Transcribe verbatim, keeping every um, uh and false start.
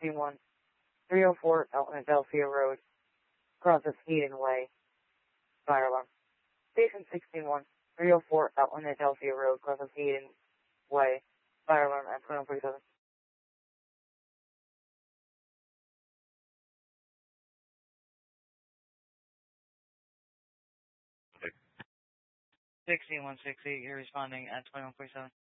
sixty-one, three oh four Adelphia Road, crosses Eden Way, fire alarm. Station sixty-one, three oh four Adelphia Road, crosses Eden Way, fire alarm at twenty-one forty-seven. sixty-one sixty, you're responding at twenty-one forty-seven.